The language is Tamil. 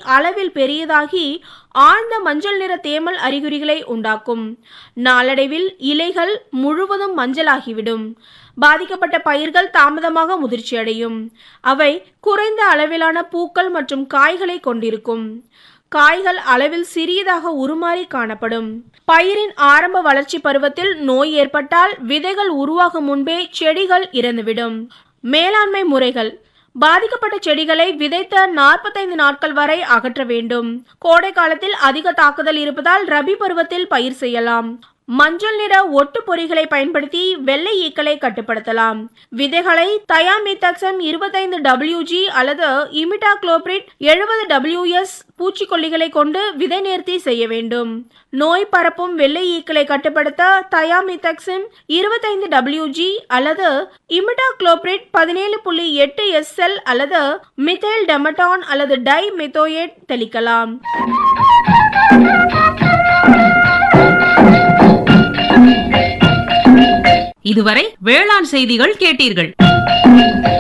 அளவில் பெரியதாகி ஆழ்ந்த மஞ்சள் நிற தேமல் அறிகுறிகளை உண்டாக்கும். நாளடைவில் இலைகள் முழுவதும் மஞ்சளாகிவிடும். பாதிக்கப்பட்ட பயிர்கள் தாமதமாக முதிர்ச்சியடையும். அவை குறைந்த அளவிலான பூக்கள் மற்றும் காய்களை கொண்டிருக்கும். காய்கள் அளவில் சிறியதாக உருமாறி காணப்படும். பயிரின் ஆரம்ப வளர்ச்சி பருவத்தில் நோய் ஏற்பட்டால் விதைகள் உருவாகும் முன்பே செடிகள் இறந்துவிடும். மேலாண்மை முறைகள்: பாதிக்கப்பட்ட செடிகளை விதைத்த 45 நாட்கள் வரை அகற்ற வேண்டும். கோடை காலத்தில் அதிக தாக்குதல் இருப்பதால் ரபி பருவத்தில் பயிர் செய்யலாம். மஞ்சள் நிற ஒட்டு பொறிகளை பயன்படுத்தி வெள்ளை ஈக்களை கட்டுப்படுத்தலாம். விதைகளை தயாமித்தக்சம் 25WG அல்லது இமிடாக்ளோபிரிட் 70WS பூச்சிக்கொல்லிகளை கொண்டு விதை நேர்த்தி செய்ய வேண்டும். நோய் பரப்பும் வெள்ளை ஈக்களை கட்டுப்படுத்த தயாமித்தக்சம் 25WG அல்லது இமிடாக்ளோபிரிட் 17.8 SL அல்லது மிதைல் டெமட்டான் அல்லது டை மெத்தோயேட் தெளிக்கலாம். இதுவரை வேளாண் செய்திகள் கேட்டீர்கள்.